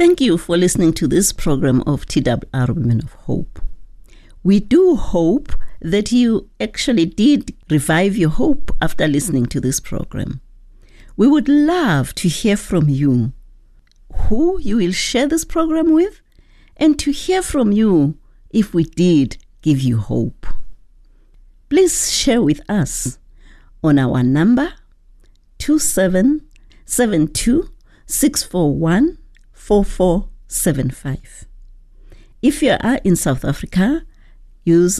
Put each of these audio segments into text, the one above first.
Thank you for listening to this program of TWR Women of Hope. We do hope that you actually did revive your hope after listening to this program. We would love to hear from you, who you will share this program with, and to hear from you if we did give you hope. Please share with us on our number 2772-641-4475. If you are in South Africa, use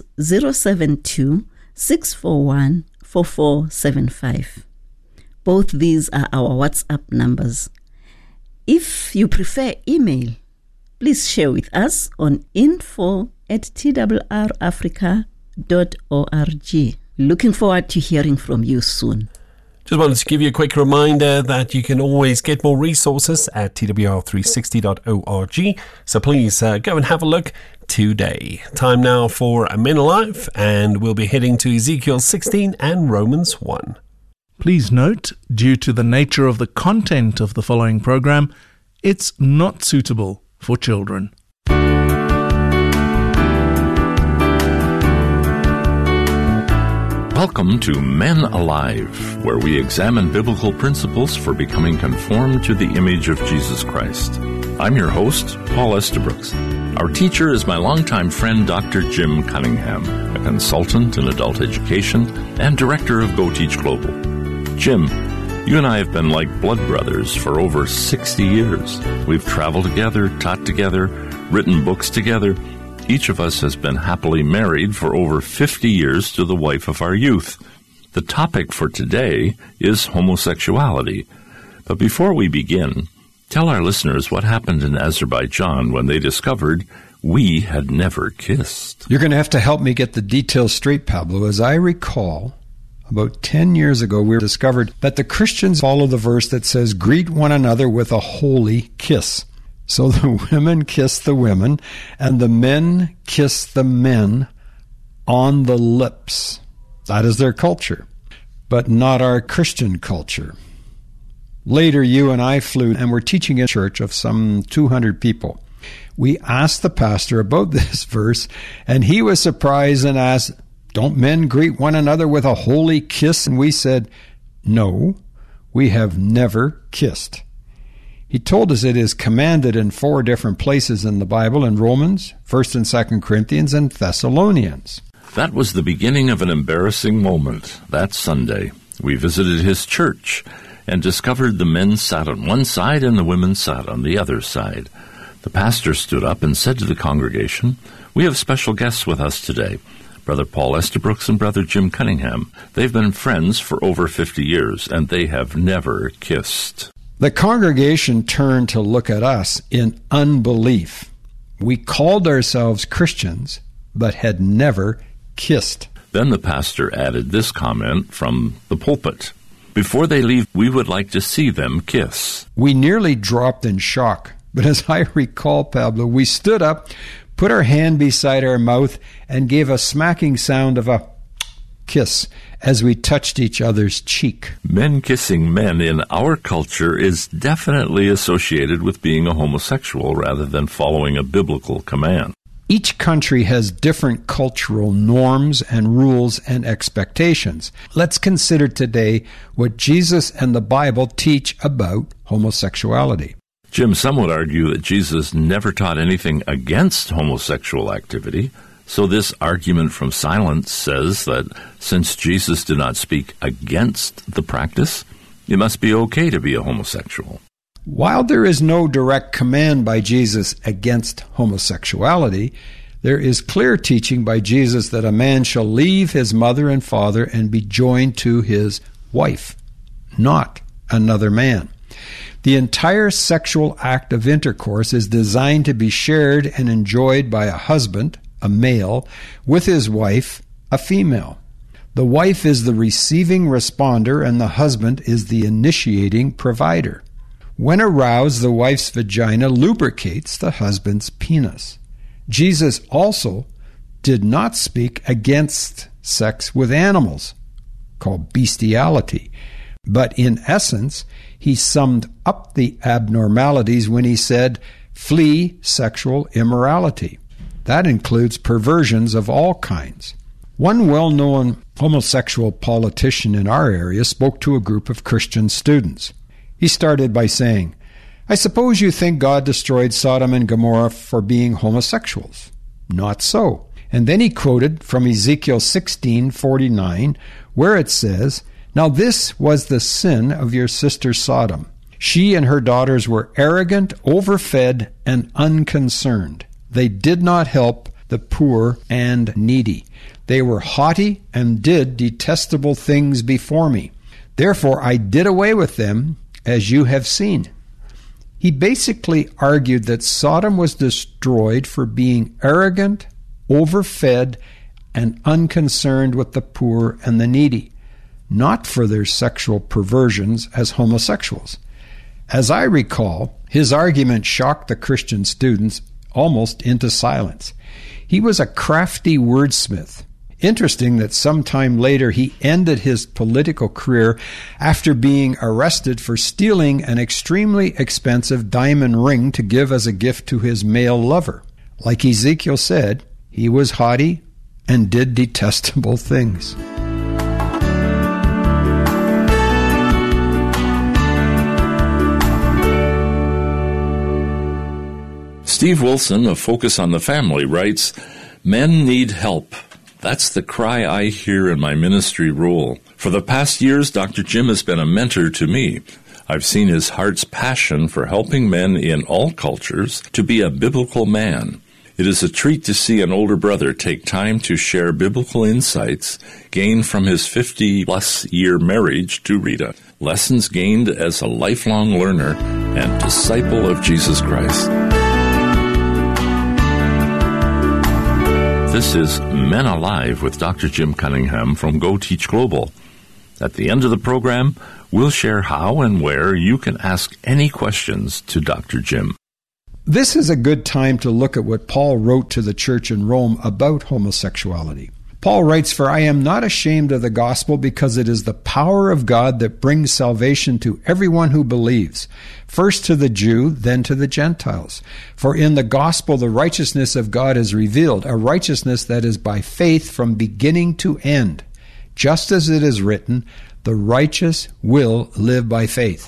072-641-4475. Both these are our WhatsApp numbers. If you prefer email, please share with us on info@twrafrica.org. Looking forward to hearing from you soon. Just wanted to give you a quick reminder that you can always get more resources at twr360.org. So please go and have a look today. Time now for A Men Alive, and we'll be heading to Ezekiel 16 and Romans 1. Please note, due to the nature of the content of the following program, it's not suitable for children. Welcome to Men Alive, where we examine biblical principles for becoming conformed to the image of Jesus Christ. I'm your host, Paul Estabrooks. Our teacher is my longtime friend, Dr. Jim Cunningham, a consultant in adult education and director of Go Teach Global. Jim, you and I have been like blood brothers for over 60 years. We've traveled together, taught together, written books together. Each of us has been happily married for over 50 years to the wife of our youth. The topic for today is homosexuality. But before we begin, tell our listeners what happened in Azerbaijan when they discovered we had never kissed. You're going to have to help me get the details straight, Pablo. As I recall, about 10 years ago, we discovered that the Christians follow the verse that says, greet one another with a holy kiss. So the women kiss the women, and the men kiss the men on the lips. That is their culture, but not our Christian culture. Later, you and I flew and were teaching a church of some 200 people. We asked the pastor about this verse, and he was surprised and asked, don't men greet one another with a holy kiss? And we said, no, we have never kissed. He told us it is commanded in 4 different places in the Bible, in Romans, 1st and 2nd Corinthians, and Thessalonians. That was the beginning of an embarrassing moment. That Sunday, we visited his church and discovered the men sat on one side and the women sat on the other side. The pastor stood up and said to the congregation, we have special guests with us today, Brother Paul Estabrooks and Brother Jim Cunningham. They've been friends for over 50 years, and they have never kissed. The congregation turned to look at us in unbelief. We called ourselves Christians, but had never kissed. Then the pastor added this comment from the pulpit. Before they leave, we would like to see them kiss. We nearly dropped in shock, but as I recall, Pablo, we stood up, put our hand beside our mouth, and gave a smacking sound of a kiss as we touched each other's cheek. Men kissing men in our culture is definitely associated with being a homosexual rather than following a biblical command. Each country has different cultural norms and rules and expectations. Let's consider today what Jesus and the Bible teach about homosexuality. Jim, some would argue that Jesus never taught anything against homosexual activity. So this argument from silence says that since Jesus did not speak against the practice, it must be okay to be a homosexual. While there is no direct command by Jesus against homosexuality, there is clear teaching by Jesus that a man shall leave his mother and father and be joined to his wife, not another man. The entire sexual act of intercourse is designed to be shared and enjoyed by a husband, a male, with his wife, a female. The wife is the receiving responder and the husband is the initiating provider. When aroused, the wife's vagina lubricates the husband's penis. Jesus also did not speak against sex with animals, called bestiality, but in essence, he summed up the abnormalities when he said, Flee sexual immorality. That includes perversions of all kinds. One well-known homosexual politician in our area spoke to a group of Christian students. He started by saying, "I suppose you think God destroyed Sodom and Gomorrah for being homosexuals. Not so." And then he quoted from Ezekiel 16:49, where it says, "Now this was the sin of your sister Sodom. She and her daughters were arrogant, overfed, and unconcerned. They did not help the poor and needy. They were haughty and did detestable things before me. Therefore I did away with them, as you have seen." He basically argued that Sodom was destroyed for being arrogant, overfed, and unconcerned with the poor and the needy, not for their sexual perversions as homosexuals. As I recall, his argument shocked the Christian students almost into silence. He was a crafty wordsmith. Interesting that sometime later he ended his political career after being arrested for stealing an extremely expensive diamond ring to give as a gift to his male lover. Like Ezekiel said, he was haughty and did detestable things. Steve Wilson of Focus on the Family writes, "Men need help. That's the cry I hear in my ministry role. For the past years, Dr. Jim has been a mentor to me. I've seen his heart's passion for helping men in all cultures to be a biblical man. It is a treat to see an older brother take time to share biblical insights gained from his 50-plus year marriage to Rita, lessons gained as a lifelong learner and disciple of Jesus Christ." This is Men Alive with Dr. Jim Cunningham from Go Teach Global. At the end of the program, we'll share how and where you can ask any questions to Dr. Jim. This is a good time to look at what Paul wrote to the church in Rome about homosexuality. Paul writes, "For I am not ashamed of the gospel, because it is the power of God that brings salvation to everyone who believes, first to the Jew, then to the Gentiles. For in the gospel the righteousness of God is revealed, a righteousness that is by faith from beginning to end. Just as it is written, the righteous will live by faith."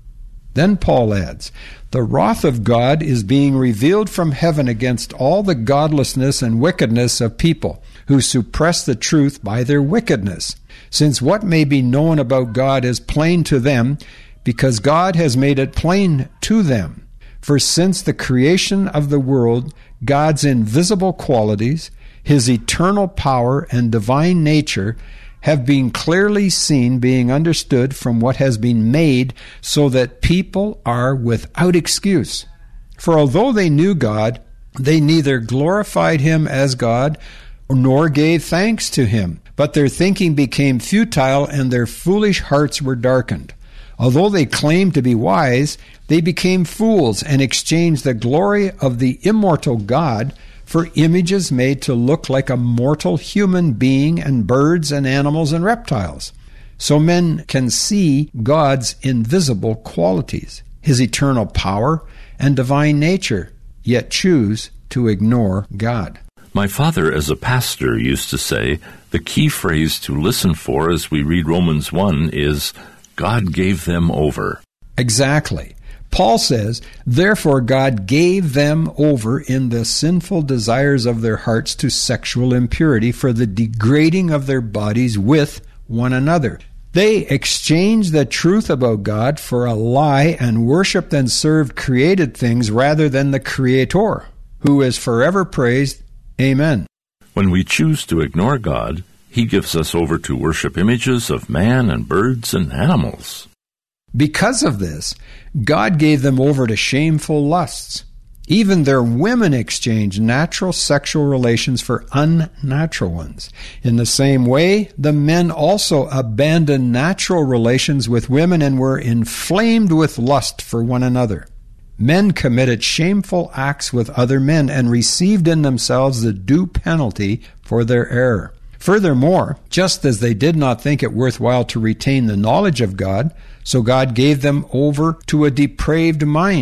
Then Paul adds, "The wrath of God is being revealed from heaven against all the godlessness and wickedness of people who suppress the truth by their wickedness, since what may be known about God is plain to them, because God has made it plain to them. For since the creation of the world, God's invisible qualities, his eternal power and divine nature, have been clearly seen, being understood from what has been made, so that people are without excuse. For although they knew God, they neither glorified him as God, nor gave thanks to him. But their thinking became futile, and their foolish hearts were darkened. Although they claimed to be wise, they became fools, and exchanged the glory of the immortal God for images made to look like a mortal human being, and birds and animals and reptiles. So men can see God's invisible qualities, his eternal power and divine nature, yet choose to ignore God." My father, as a pastor, used to say, the key phrase to listen for as we read Romans 1 is, "God gave them over." Exactly. Paul says, "Therefore God gave them over in the sinful desires of their hearts to sexual impurity, for the degrading of their bodies with one another. They exchanged the truth about God for a lie, and worshipped and served created things rather than the Creator, who is forever praised. Amen." When we choose to ignore God, he gives us over to worship images of man and birds and animals. Because of this, God gave them over to shameful lusts. Even their women exchanged natural sexual relations for unnatural ones. In the same way, the men also abandoned natural relations with women and were inflamed with lust for one another. Men committed shameful acts with other men and received in themselves the due penalty for their error. Furthermore, just as they did not think it worthwhile to retain the knowledge of God, so God gave them over to a depraved mind,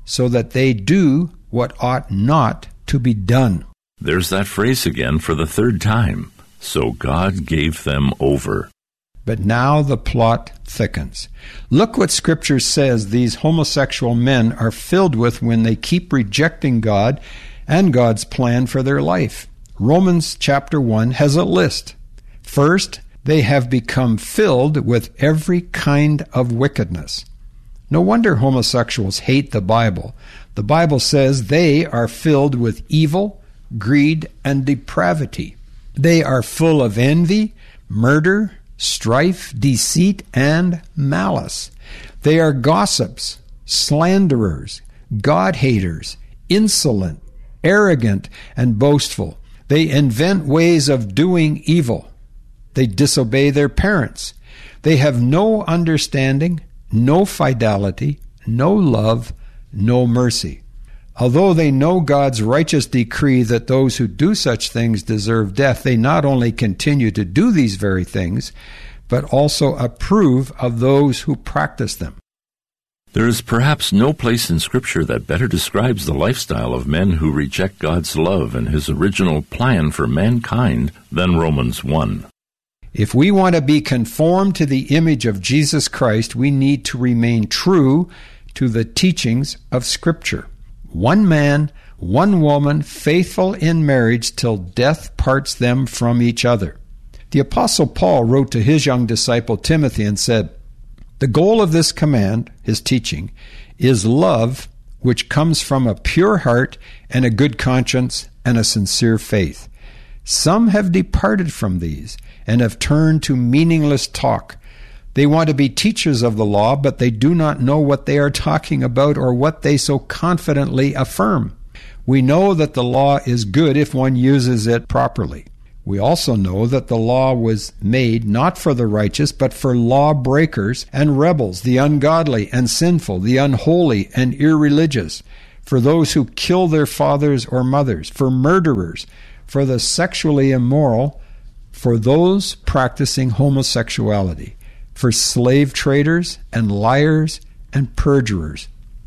so that they do what ought not to be done. There's that phrase again for the third time. So God gave them over. But now the plot thickens. Look what Scripture says these homosexual men are filled with when they keep rejecting God and God's plan for their life. Romans chapter 1 has a list. First, they have become filled with every kind of wickedness. No wonder homosexuals hate the Bible. The Bible says they are filled with evil, greed, and depravity. They are full of envy, murder, strife, deceit, and malice. They are gossips, slanderers, God-haters, insolent, arrogant, and boastful. They invent ways of doing evil. They disobey their parents. They have no understanding, no fidelity, no love, no mercy. Although they know God's righteous decree that those who do such things deserve death, they not only continue to do these very things, but also approve of those who practice them. There is perhaps no place in Scripture that better describes the lifestyle of men who reject God's love and His original plan for mankind than Romans 1. If we want to be conformed to the image of Jesus Christ, we need to remain true to the teachings of Scripture. One man, one woman, faithful in marriage till death parts them from each other. The Apostle Paul wrote to his young disciple Timothy and said, "The goal of this command," his teaching, "is love which comes from a pure heart and a good conscience and a sincere faith. Some have departed from these and have turned to meaningless talk. They want to be teachers of the law, but they do not know what they are talking about or what they so confidently affirm. We know that the law is good if one uses it properly. We also know that the law was made not for the righteous, but for lawbreakers and rebels, the ungodly and sinful, the unholy and irreligious, for those who kill their fathers or mothers, for murderers, for the sexually immoral, for those practicing homosexuality, for slave traders and liars and perjurers,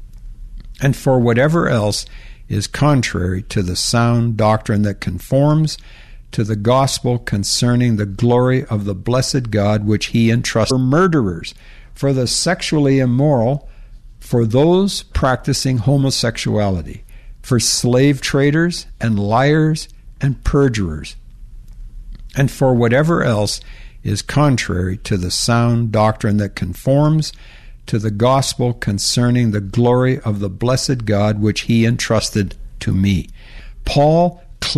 and for whatever else is contrary to the sound doctrine that conforms to the gospel concerning the glory of the blessed God which He entrusted. For murderers, for the sexually immoral, for those practicing homosexuality, for slave traders and liars and perjurers, and for whatever else is contrary to the sound doctrine that conforms to the gospel concerning the glory of the blessed God which He entrusted to me." Paul